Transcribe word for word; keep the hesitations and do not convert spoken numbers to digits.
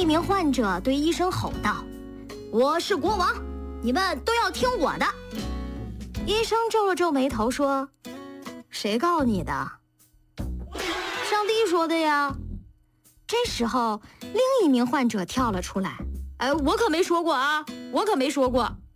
名患者对医生吼道：“我是国王，你们都要听我的。”医生皱了皱眉头说：“谁告你的？”“上帝说的呀。”这时候，另一名患者跳了出来：“哎，我可没说过啊，我可没说过。”